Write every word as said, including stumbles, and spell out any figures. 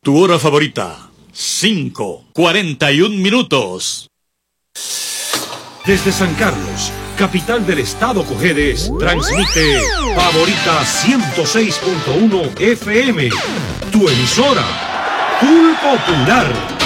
Tu hora favorita, cinco cuarenta y un minutos. Desde San Carlos, capital del estado Cojedes, transmite Favorita ciento seis punto uno F M, tu emisora, Full Popular.